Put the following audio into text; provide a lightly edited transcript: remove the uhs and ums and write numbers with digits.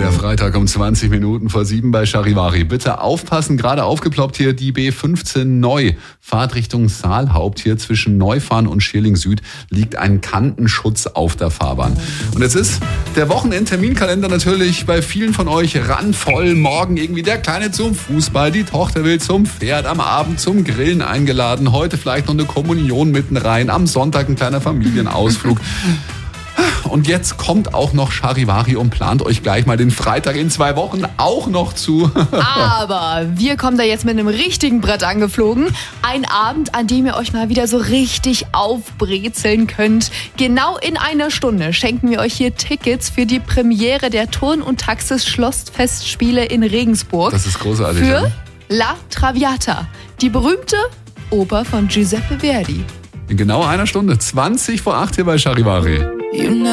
Der Freitag um 20 Minuten vor 7 bei Charivari. Bitte aufpassen, gerade aufgeploppt hier die B15 neu. Fahrt Richtung Saalhaupt. Hier zwischen Neufahren und Schierling Süd liegt ein Kantenschutz auf der Fahrbahn. Und jetzt ist der Wochenend-Terminkalender natürlich bei vielen von euch randvoll. Morgen irgendwie der Kleine zum Fußball, die Tochter will zum Pferd, am Abend zum Grillen eingeladen. Heute vielleicht noch eine Kommunion mitten rein, am Sonntag ein kleiner Familienausflug. Und jetzt kommt auch noch Charivari und plant euch gleich mal den Freitag in 2 Wochen auch noch zu. Aber wir kommen da jetzt mit einem richtigen Brett angeflogen. Ein Abend, an dem ihr euch mal wieder so richtig aufbrezeln könnt. Genau in einer Stunde schenken wir euch hier Tickets für die Premiere der Turn- und Taxis-Schlossfestspiele in Regensburg. Das ist großartig. Für La Traviata, die berühmte Oper von Giuseppe Verdi. In genau einer Stunde, 20 vor 8 hier bei Charivari.